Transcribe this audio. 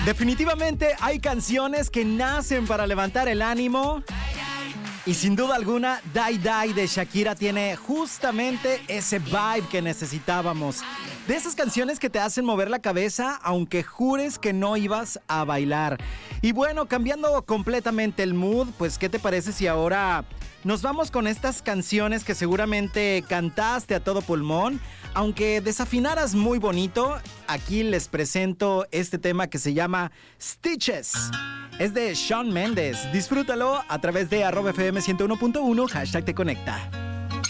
Definitivamente hay canciones que nacen para levantar el ánimo. Y sin duda alguna, Die Die de Shakira tiene justamente ese vibe que necesitábamos. De esas canciones que te hacen mover la cabeza aunque jures que no ibas a bailar. Y bueno, cambiando completamente el mood, pues ¿qué te parece si ahora nos vamos con estas canciones que seguramente cantaste a todo pulmón? Aunque desafinaras muy bonito, aquí les presento este tema que se llama Stitches. Es de Shawn Mendes. Disfrútalo a través de @FM101.1, #te conecta.